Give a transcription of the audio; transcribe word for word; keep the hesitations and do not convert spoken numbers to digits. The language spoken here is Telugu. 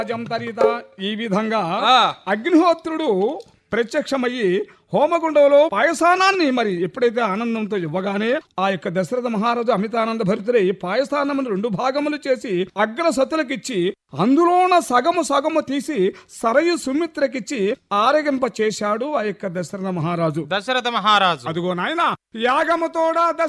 జంతరిత ఈ విధంగా ఆ. అగ్నిహోత్రుడు ప్రత్యక్షమయ్యి హోమగుండంలో పాయసానాన్ని మరి ఎప్పుడైతే ఆనందంతో ఇవ్వగానే ఆ యొక్క దశరథ మహారాజు అమితానంద భరితుడై పాయసానమును రెండు భాగములు చేసి అగ్ర సతులకిచ్చి అందులోన సగము సగము తీసి సరయు సుమిత్రకిచ్చి ఆరగింప చేశాడు ఆ యొక్క దశరథ మహారాజు. దశరథ మహారాజు అదిగో నాయన యాగముతోడా